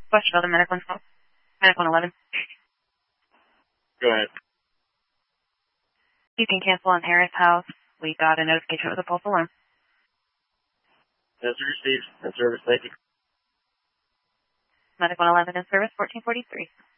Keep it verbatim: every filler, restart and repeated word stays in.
Question about the Medic one twelve. Medic one eleven. Go ahead. You can cancel on Harris House. We got a notification with a false alarm. Answer received. In service, thank you. Medic one eleven in service, fourteen forty-three.